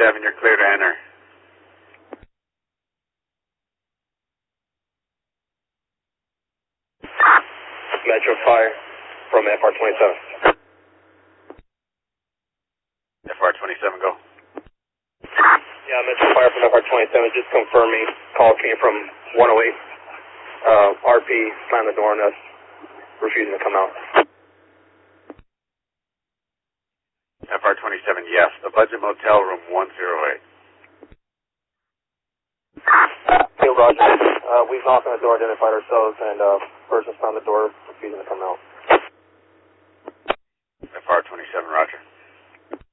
you're clear to enter. Metro Fire from FR-27. FR-27, go. Yeah, Metro Fire from FR-27, just confirming. Call came from 108. RP slammed the door on us, refusing to come out. FR-27, yes. The Budget Motel, room 108. Hey, Roger. We've knocked on the door, identified ourselves, and person slammed the door, refusing to come out. FR-27, roger.